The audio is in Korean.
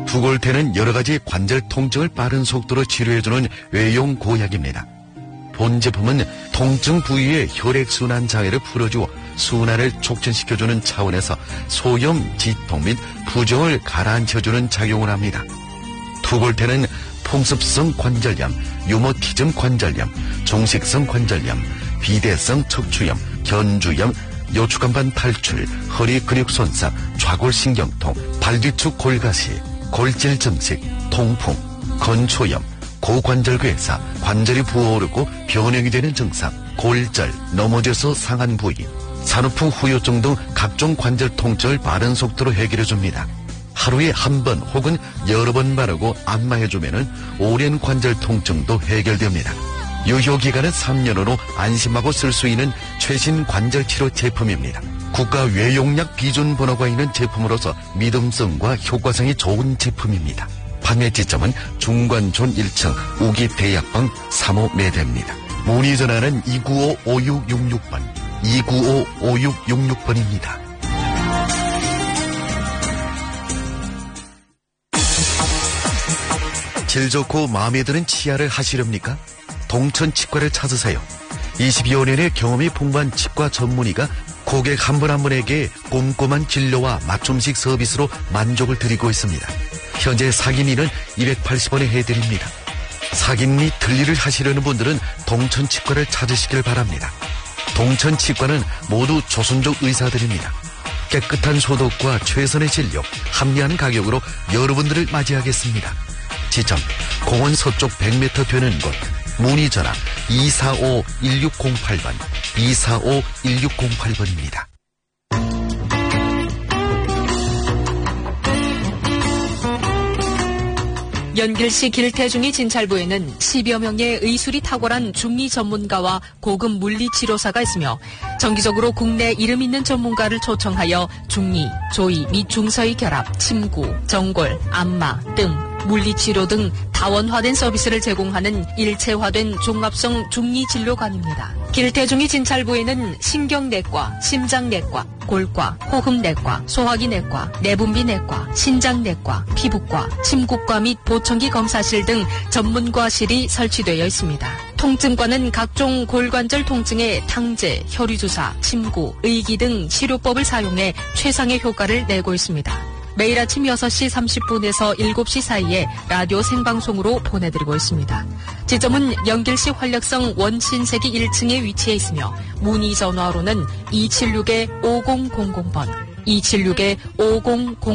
투골테는 여러 가지 관절 통증을 빠른 속도로 치료해주는 외용 고약입니다. 본 제품은 통증 부위의 혈액순환 장애를 풀어주어 순환을 촉진시켜주는 차원에서 소염, 지통 및 부종을 가라앉혀주는 작용을 합니다. 투골테는 풍습성 관절염, 유머티즘 관절염, 종식성 관절염, 비대성 척추염, 견주염, 요추간반 탈출, 허리 근육 손상, 좌골신경통, 발뒤축 골가시, 골질 증식, 통풍, 건초염, 고관절괴사, 관절이 부어오르고 변형이 되는 증상, 골절, 넘어져서 상한 부위, 산후풍 후유증 등 각종 관절 통증을 빠른 속도로 해결해줍니다. 하루에 한 번 혹은 여러 번 바르고 안마해주면 오랜 관절 통증도 해결됩니다. 유효기간은 3년으로 안심하고 쓸 수 있는 최신 관절치료 제품입니다. 국가 외용약 비준 번호가 있는 제품으로서 믿음성과 효과성이 좋은 제품입니다. 판매 지점은 중관촌 1층 우기대약방 3호 매대입니다. 문의 전화는 295-5666번, 295-5666번입니다. 질 좋고 마음에 드는 치아를 하시렵니까? 동천치과를 찾으세요. 20여 년의 경험이 풍부한 치과 전문의가 고객 한 분 한 분에게 꼼꼼한 진료와 맞춤식 서비스로 만족을 드리고 있습니다. 현재 사기니는 280원에 해드립니다. 사기니 틀니를 하시려는 분들은 동천치과를 찾으시길 바랍니다. 동천치과는 모두 조선족 의사들입니다. 깨끗한 소독과 최선의 진료, 합리한 가격으로 여러분들을 맞이하겠습니다. 지점, 공원 서쪽 100m 되는 곳, 문의 전화 245-1608번, 245-1608번입니다. 연길시 길태중이 진찰부에는 10여 명의 의술이 탁월한 중리 전문가와 고급 물리치료사가 있으며 정기적으로 국내 이름 있는 전문가를 초청하여 중리, 조리 및 중서의 결합, 침구, 전골, 안마 등 물리치료 등 다원화된 서비스를 제공하는 일체화된 종합성 중리진료관입니다. 길태중이 진찰부에는 신경내과, 심장내과, 골과, 호흡내과, 소화기내과, 내분비내과, 신장내과, 피부과, 침구과 및 보청기 검사실 등 전문과실이 설치되어 있습니다. 통증과는 각종 골관절 통증의 탕제, 혈유주사, 침구, 의기 등 치료법을 사용해 최상의 효과를 내고 있습니다. 매일 아침 6시 30분에서 7시 사이에 라디오 생방송으로 보내드리고 있습니다. 지점은 연길시 활력성 원신세기 1층에 위치해 있으며 문의 전화로는 276-5000번, 276-5000